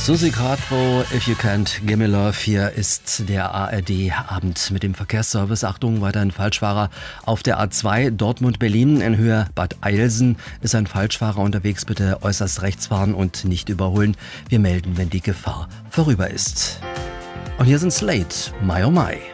Susi Quattro, If You Can't Give Me Love. Hier ist der ARD-Abend mit dem Verkehrsservice. Achtung, weiter ein Falschfahrer auf der A2 Dortmund-Berlin in Höhe Bad Eilsen. Ist ein Falschfahrer unterwegs, bitte äußerst rechts fahren und nicht überholen. Wir melden, wenn die Gefahr vorüber ist. Und hier sind Slate, My Oh My.